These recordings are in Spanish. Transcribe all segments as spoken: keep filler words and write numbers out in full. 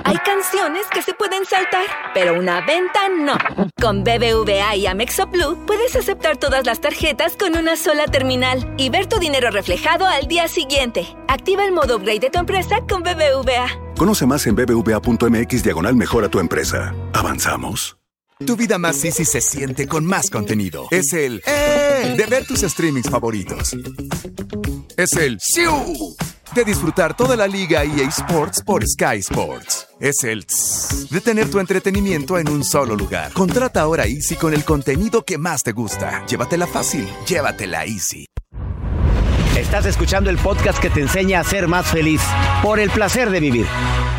Hay canciones que se pueden saltar, pero una venta no. Con B B V A y Amex Blue puedes aceptar todas las tarjetas con una sola terminal y ver tu dinero reflejado al día siguiente. Activa el modo upgrade de tu empresa con B B V A. Conoce más en bbva.mx diagonal mejora tu empresa. ¿Avanzamos? Tu vida más easy se siente con más contenido. Es el ¡eh! De ver tus streamings favoritos. Es el ¡siu! De disfrutar toda la liga E A Sports por Sky Sports. Es el tss, de tener tu entretenimiento en un solo lugar. Contrata ahora Easy con el contenido que más te gusta. Llévatela fácil, llévatela Easy. Estás escuchando el podcast que te enseña a ser más feliz por el placer de vivir.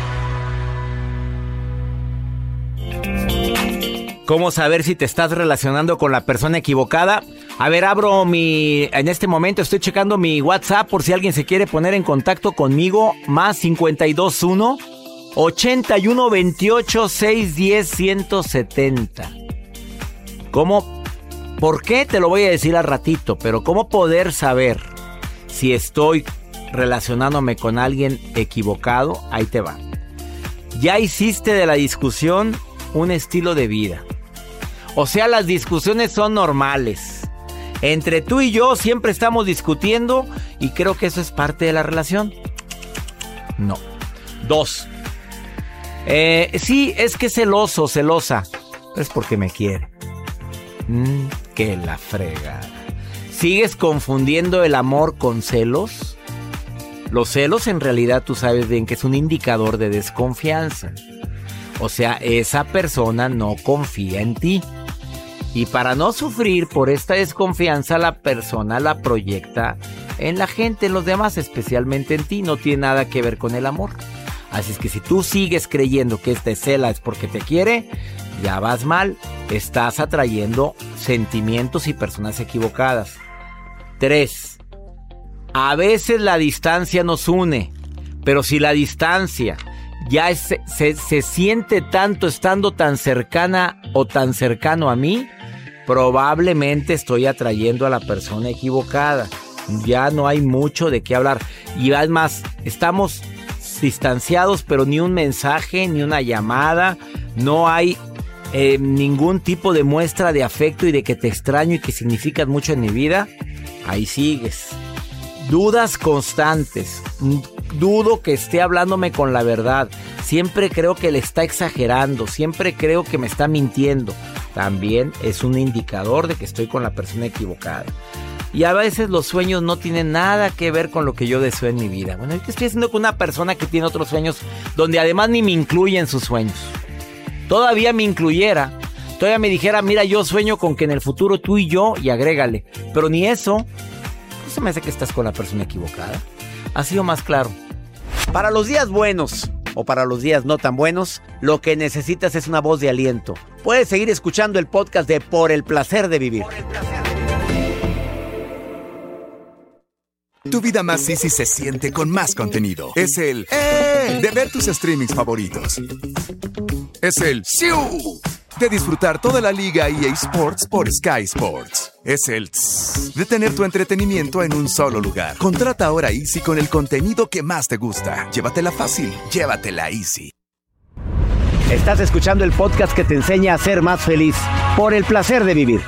¿Cómo saber si te estás relacionando con la persona equivocada? A ver, abro mi... En este momento estoy checando mi WhatsApp por si alguien se quiere poner en contacto conmigo. Más cincuenta y dos uno, ochenta y uno, veintiocho, seiscientos diez, ciento setenta. ¿Cómo? ¿Por qué? Te lo voy a decir al ratito, pero ¿cómo poder saber si estoy relacionándome con alguien equivocado? Ahí te va. Ya hiciste de la discusión un estilo de vida. O sea, las discusiones son normales. Entre tú y yo siempre estamos discutiendo y creo que eso es parte de la relación. No. Dos. Eh, sí, es que es celoso, celosa. Pero es porque me quiere. Mm, que la frega. ¿Sigues confundiendo el amor con celos? Los celos en realidad tú sabes bien que es un indicador de desconfianza. O sea, esa persona no confía en ti. Y para no sufrir por esta desconfianza, la persona la proyecta en la gente, en los demás, especialmente en ti. No tiene nada que ver con el amor. Así es que si tú sigues creyendo que esta cela es porque te quiere, ya vas mal. Estás atrayendo sentimientos y personas equivocadas. Tres. A veces la distancia nos une, pero si la distancia ya es, se, se siente tanto estando tan cercana o tan cercano a mí, probablemente estoy atrayendo a la persona equivocada. Ya no hay mucho de qué hablar. Y además, estamos distanciados, pero ni un mensaje, ni una llamada. No hay eh, ningún tipo de muestra de afecto y de que te extraño y que significas mucho en mi vida. Ahí sigues. Dudas constantes. Dudo que esté hablándome con la verdad. Siempre creo que le está exagerando. Siempre creo que me está mintiendo. También es un indicador de que estoy con la persona equivocada. Y a veces los sueños no tienen nada que ver con lo que yo deseo en mi vida. Bueno, ¿qué estoy haciendo con una persona que tiene otros sueños donde además ni me incluye en sus sueños? Todavía me incluyera. Todavía me dijera, mira, yo sueño con que en el futuro tú y yo, y agrégale. Pero ni eso. No se me hace que estás con la persona equivocada. Ha sido más claro. Para los días buenos o para los días no tan buenos, lo que necesitas es una voz de aliento. Puedes seguir escuchando el podcast de Por el Placer de Vivir. Tu vida más easy se siente con más contenido. Es el ¡eh! De ver tus streamings favoritos. Es el ¡siu! De disfrutar toda la liga E A Sports por Sky Sports. Es el tss, de tener tu entretenimiento en un solo lugar. Contrata ahora Easy con el contenido que más te gusta. Llévatela fácil, llévatela Easy. Estás escuchando el podcast que te enseña a ser más feliz por el placer de vivir.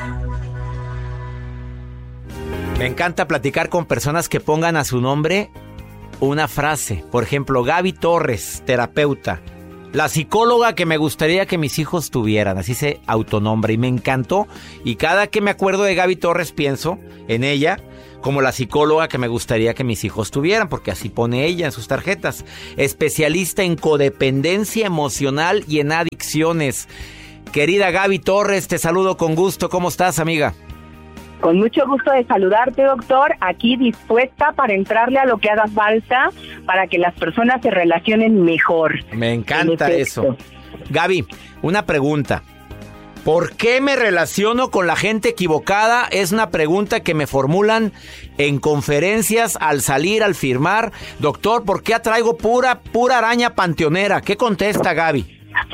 Me encanta platicar con personas que pongan a su nombre una frase. Por ejemplo, Gaby Torres, terapeuta. La psicóloga que me gustaría que mis hijos tuvieran, así se autonombra y me encantó. Y cada que me acuerdo de Gaby Torres pienso en ella como la psicóloga que me gustaría que mis hijos tuvieran, porque así pone ella en sus tarjetas. Especialista en codependencia emocional y en adicciones. Querida Gaby Torres, te saludo con gusto. ¿Cómo estás, amiga? Con mucho gusto de saludarte, doctor, aquí dispuesta para entrarle a lo que haga falta para que las personas se relacionen mejor. Me encanta eso. Gaby, una pregunta. ¿Por qué me relaciono con la gente equivocada? Es una pregunta que me formulan en conferencias, al salir, al firmar. Doctor, ¿por qué atraigo pura, pura araña panteonera? ¿Qué contesta Gaby?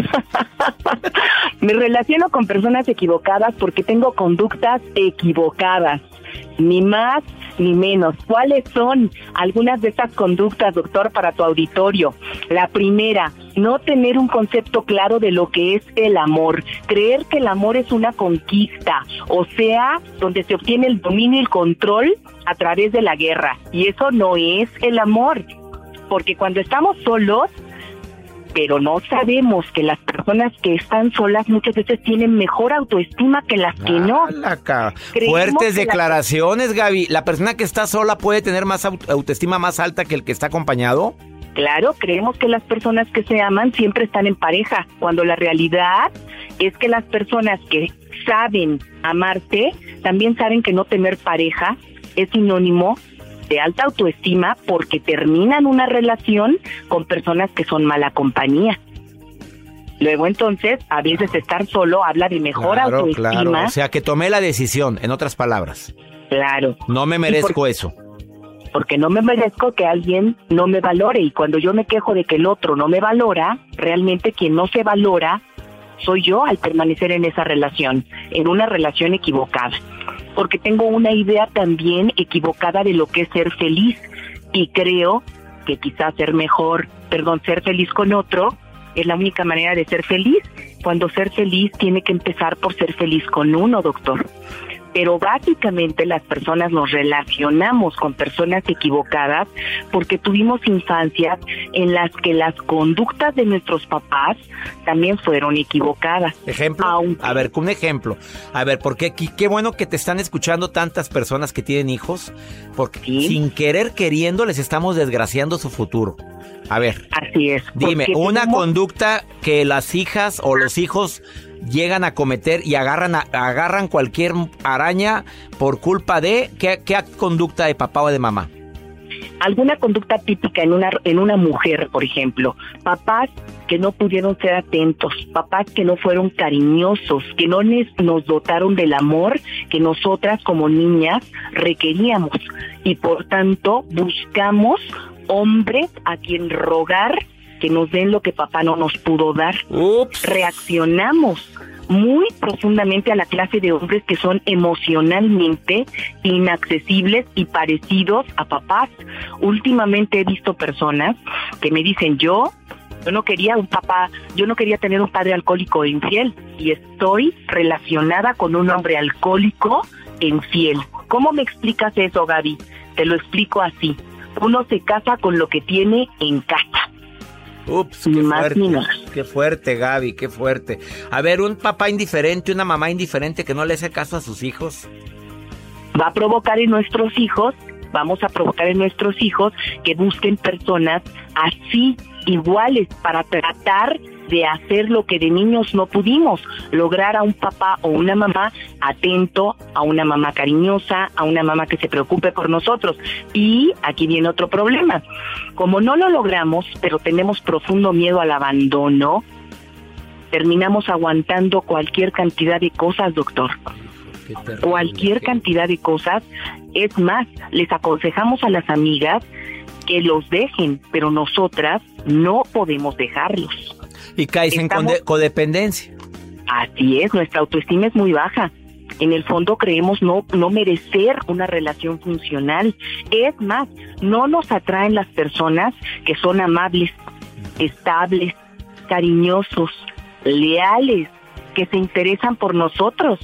Me relaciono con personas equivocadas porque tengo conductas equivocadas, ni más ni menos. ¿Cuáles son algunas de estas conductas, doctor, para tu auditorio? La primera, no tener un concepto claro de lo que es el amor. Creer que el amor es una conquista, o sea, donde se obtiene el dominio y el control a través de la guerra. Y eso no es el amor, porque cuando estamos solos, pero no sabemos que las personas que están solas muchas veces tienen mejor autoestima que las que no. Ah, fuertes declaraciones, la... Gaby. ¿La persona que está sola puede tener más aut- autoestima más alta que el que está acompañado? Claro, creemos que las personas que se aman siempre están en pareja, cuando la realidad es que las personas que saben amarse también saben que no tener pareja es sinónimo de alta autoestima, porque terminan una relación con personas que son mala compañía. Luego entonces, a veces estar solo habla de mejor claro, autoestima. Claro. O sea, que tomé la decisión, en otras palabras. Claro. No me merezco por, eso. Porque no me merezco que alguien no me valore, y cuando yo me quejo de que el otro no me valora, realmente quien no se valora soy yo al permanecer en esa relación, en una relación equivocada. Porque tengo una idea también equivocada de lo que es ser feliz, y creo que quizás ser mejor, perdón, ser feliz con otro es la única manera de ser feliz, cuando ser feliz tiene que empezar por ser feliz con uno, doctor. Pero básicamente las personas nos relacionamos con personas equivocadas porque tuvimos infancias en las que las conductas de nuestros papás también fueron equivocadas. ¿Ejemplo? Aunque... A ver, un ejemplo. A ver, porque qué, qué bueno que te están escuchando tantas personas que tienen hijos, porque ¿sí? Sin querer queriendo les estamos desgraciando su futuro. A ver. Así es. Dime, una tenemos... conducta que las hijas o los hijos llegan a cometer y agarran a, agarran cualquier araña por culpa de ¿qué, qué conducta de papá o de mamá? Alguna conducta típica en una en una mujer, por ejemplo, papás que no pudieron ser atentos, papás que no fueron cariñosos, que no les, nos dotaron del amor que nosotras como niñas requeríamos, y por tanto buscamos hombres a quien rogar que nos den lo que papá no nos pudo dar. Ups. Reaccionamos muy profundamente a la clase de hombres que son emocionalmente inaccesibles y parecidos a papás. Últimamente he visto personas que me dicen, yo, yo no quería un papá, yo no quería tener un padre alcohólico e infiel, y estoy relacionada con un hombre alcohólico e infiel. ¿Cómo me explicas eso, Gaby? Te lo explico así. Uno se casa con lo que tiene en casa. Ups, qué fuerte, qué fuerte, Gaby, qué fuerte. A ver, un papá indiferente, una mamá indiferente que no le hace caso a sus hijos, va a provocar en nuestros hijos, vamos a provocar en nuestros hijos que busquen personas así, iguales, para tratar de hacer lo que de niños no pudimos, lograr a un papá o una mamá atento, a una mamá cariñosa, a una mamá que se preocupe por nosotros. Y aquí viene otro problema. Como no lo logramos, pero tenemos profundo miedo al abandono, terminamos aguantando cualquier cantidad de cosas, doctor. Cualquier cantidad de cosas. Es más, les aconsejamos a las amigas que los dejen, pero nosotras no podemos dejarlos. Y caes Estamos... en codependencia. Así es, nuestra autoestima es muy baja. En el fondo creemos no, no merecer una relación funcional. Es más, no nos atraen las personas que son amables, estables, cariñosos, leales, que se interesan por nosotros.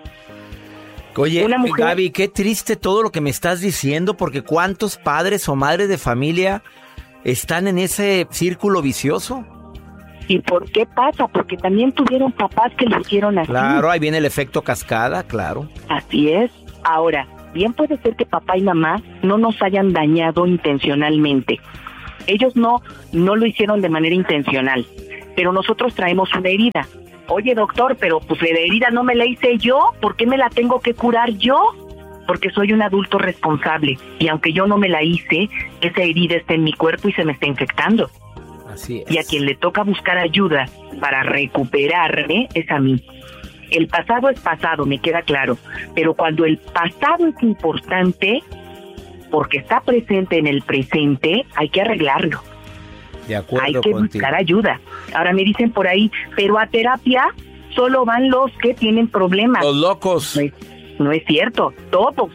Oye, Una mujer... Gaby, qué triste todo lo que me estás diciendo, porque ¿cuántos padres o madres de familia están en ese círculo vicioso? ¿Y por qué pasa? Porque también tuvieron papás que lo hicieron así. Claro, ahí viene el efecto cascada, claro. Así es. Ahora, bien puede ser que papá y mamá no nos hayan dañado intencionalmente. Ellos no, no lo hicieron de manera intencional, pero nosotros traemos una herida. Oye, doctor, pero pues la herida no me la hice yo, ¿por qué me la tengo que curar yo? Porque soy un adulto responsable, y aunque yo no me la hice, esa herida está en mi cuerpo y se me está infectando. Así es. Y a quien le toca buscar ayuda para recuperarme es a mí. El pasado es pasado, me queda claro, pero cuando el pasado es importante, porque está presente en el presente, hay que arreglarlo. De acuerdo Hay que contigo. buscar ayuda. Ahora me dicen por ahí, pero a terapia solo van los que tienen problemas. Los locos. No es, no es cierto, todos.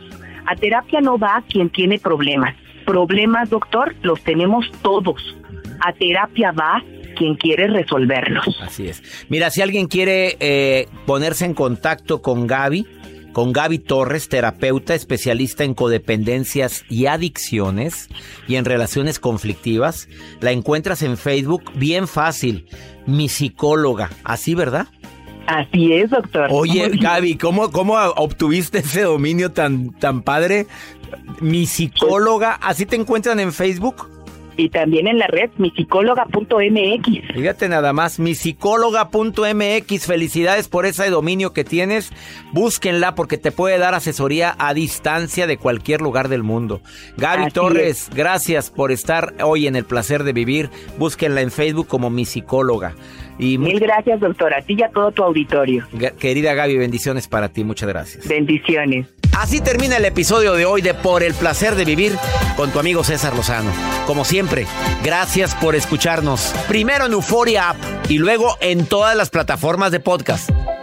A terapia no va quien tiene problemas. Problemas, doctor, los tenemos todos. A terapia va quien quiere resolverlos. Así es. Mira, si alguien quiere eh, ponerse en contacto con Gaby, con Gaby Torres, terapeuta especialista en codependencias y adicciones y en relaciones conflictivas, la encuentras en Facebook bien fácil, Mi Psicóloga, ¿así verdad? Así es, doctor. Oye, Gaby, ¿cómo, cómo obtuviste ese dominio tan, tan padre? Mi Psicóloga, ¿así te encuentran en Facebook? Y también en la red, mi psicóloga punto m x. Fíjate nada más, mi psicóloga punto m x. Felicidades por ese dominio que tienes. Búsquenla porque te puede dar asesoría a distancia de cualquier lugar del mundo. Gaby Así Torres, es. Gracias por estar hoy en El Placer de Vivir. Búsquenla en Facebook como Mi Psicóloga. Y Mil gracias, doctora. A ti y a todo tu auditorio. Querida Gaby, bendiciones para ti. Muchas gracias. Bendiciones. Así termina el episodio de hoy de Por el Placer de Vivir con tu amigo César Lozano. Como siempre, gracias por escucharnos. Primero en Euforia App y luego en todas las plataformas de podcast.